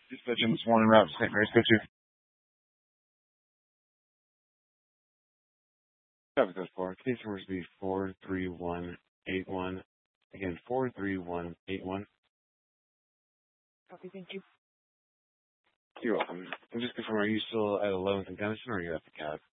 Dispatch in this morning route to St. Mary's. Go to. Traffic goes forward. Case numbers be 43181. Again, 43181. Copy, thank you. You're welcome. And just confirm, are you still at 11th and Gunnison, or are you at the cab?